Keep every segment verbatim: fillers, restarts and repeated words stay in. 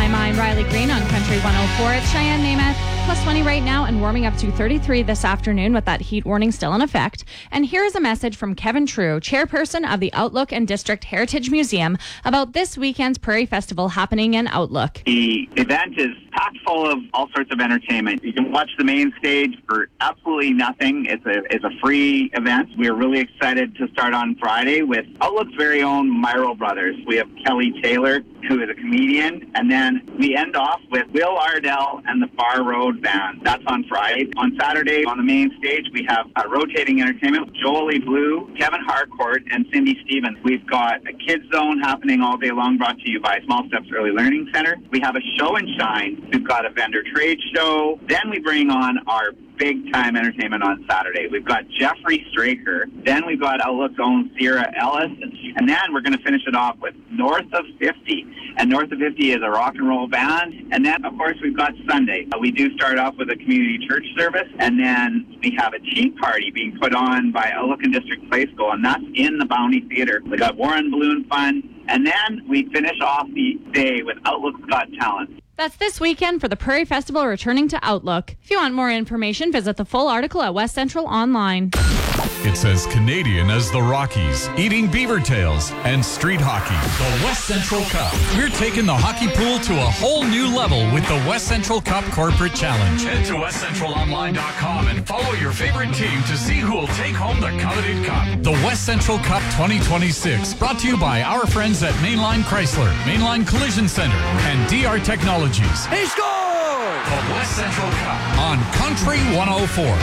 Hi, I'm Riley Green on Country one oh four. It's Cheyenne Namath. Plus twenty right now and warming up to thirty-three this afternoon with that heat warning still in effect. And here's a message from Kevin True, chairperson of the Outlook and District Heritage Museum, about this weekend's Prairie Festival happening in Outlook. The event is packed full of all sorts of entertainment. You can watch the main stage for absolutely nothing. It's a, it's a free event. We're really excited to start on Friday with Outlook's very own Myro Brothers. We have Kelly Taylor, who is a comedian, and then we end off with Will Ardell and the Far Road Band. That's on Friday. On Saturday, on the main stage, we have a rotating entertainment with Jolie Blue, Kevin Harcourt, and Cindy Stevens. We've got a kids zone happening all day long, brought to you by Small Steps Early Learning Center. We have a show and shine. We've got a vendor trade show. Then we bring on our big time entertainment on Saturday. We've got Jeffrey Straker. Then we've got Outlook's own Sierra Ellis. And then we're going to finish it off with North of fifty. And North of fifty is a rock and roll band. And then, of course, we've got Sunday. We do start off with a community church service. And then we have a tea party being put on by Outlook and District Play School. And that's in the Bounty Theater. We got Warren Balloon Fun. And then we finish off the day with Outlook's Got Talent. That's this weekend for the Prairie Festival returning to Outlook. If you want more information, visit the full article at West Central Online. It's as Canadian as the Rockies, eating beaver tails, and street hockey. The West Central Cup. We're taking the hockey pool to a whole new level with the West Central Cup Corporate Challenge. Head to west central online dot com and follow your favorite team to see who will take home the coveted cup. The West Central Cup twenty twenty-six, brought to you by our friends at Mainline Chrysler, Mainline Collision Center, and D R Technologies. He scored! The West Central Cup on Country one oh four.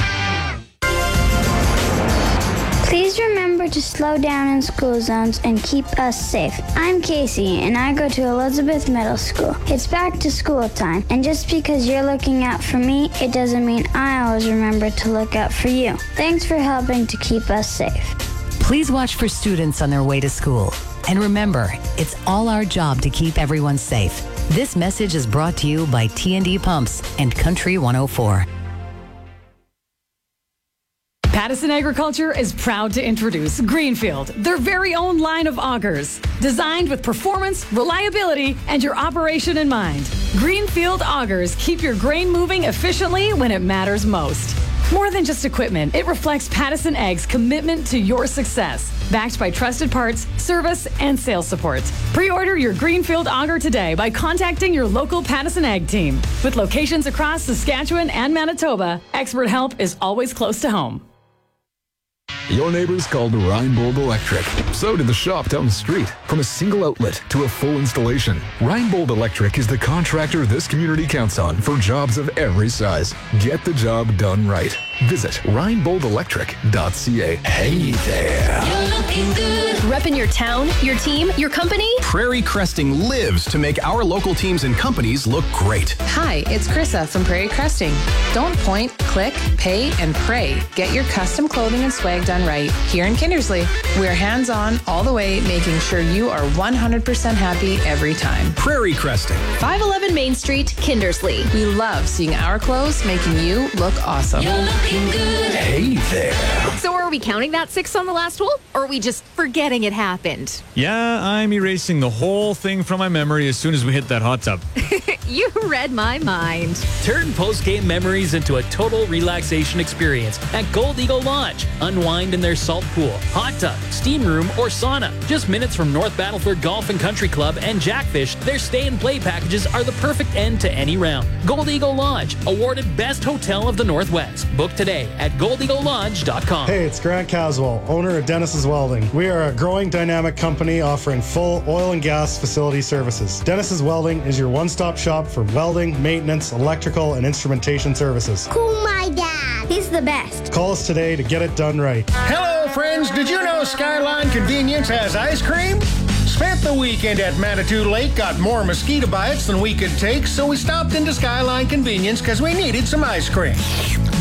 Please remember to slow down in school zones and keep us safe. I'm Casey, and I go to Elizabeth Middle School. It's back to school time, and just because you're looking out for me, it doesn't mean I always remember to look out for you. Thanks for helping to keep us safe. Please watch for students on their way to school. And remember, it's all our job to keep everyone safe. This message is brought to you by T and D Pumps and Country one oh four. Pattison Agriculture is proud to introduce Greenfield, their very own line of augers, designed with performance, reliability, and your operation in mind. Greenfield augers keep your grain moving efficiently when it matters most. More than just equipment, it reflects Pattison Ag's commitment to your success, backed by trusted parts, service, and sales support. Pre-order your Greenfield auger today by contacting your local Pattison Ag team. With locations across Saskatchewan and Manitoba, expert help is always close to home. Your neighbors called Reinbold Electric. So did the shop down the street. From a single outlet to a full installation, Reinbold Electric is the contractor this community counts on for jobs of every size. Get the job done right. Visit reinbold electric dot c a. Hey there. You're looking good. Repping your town, your team, your company. Prairie Cresting lives to make our local teams and companies look great. Hi, it's Krissa from Prairie Cresting. Don't point, click, pay, and pray. Get your custom clothing and swag done right here in Kindersley. We're hands-on all the way, making sure you are one hundred percent happy every time. Prairie Cresting. five eleven Main Street, Kindersley. We love seeing our clothes making you look awesome. You're looking good. Hey there. So are we counting that six on the last hole, or are we just forgetting it happened? Yeah, I'm erasing the whole thing from my memory as soon as we hit that hot tub. You read my mind. Turn post-game memories into a total relaxation experience at Gold Eagle Lodge. Unwind in their salt pool, hot tub, steam room, or sauna. Just minutes from North Battleford Golf and Country Club and Jackfish, their stay and play packages are the perfect end to any round. Gold Eagle Lodge, awarded Best Hotel of the Northwest. Book today at gold eagle lodge dot com. Hey, it's Grant Caswell, owner of Dennis's Welding. We are a growing dynamic company offering full oil and gas facility services. Dennis's Welding is your one-stop shop for welding, maintenance, electrical, and instrumentation services. Cool, my dad. He's the best. Call us today to get it done right. Hello, friends. Did you know Skyline Convenience has ice cream? Spent the weekend at Manitou Lake, got more mosquito bites than we could take, so we stopped into Skyline Convenience because we needed some ice cream.